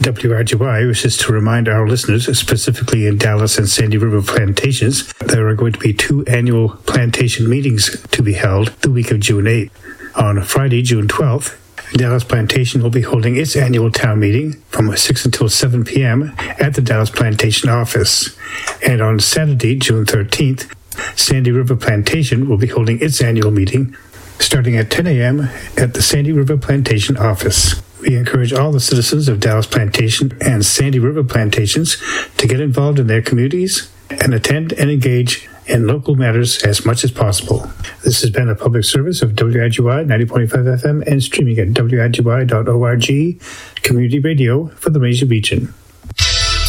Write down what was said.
WRGY wishes to remind our listeners, specifically in Dallas and Sandy River plantations, there are going to be 2 annual plantation meetings to be held the week of June 8th. On Friday, June 12th, Dallas Plantation will be holding its annual town meeting from 6 until 7 p.m. at the Dallas Plantation office. And on Saturday, June 13th, Sandy River Plantation will be holding its annual meeting starting at 10 a.m. at the Sandy River Plantation office. We encourage all the citizens of Dallas Plantation and Sandy River Plantations to get involved in their communities and attend and engage in local matters as much as possible. This has been a public service of WRGY 90.5 FM and streaming at WRGY.org, community radio for the Major region.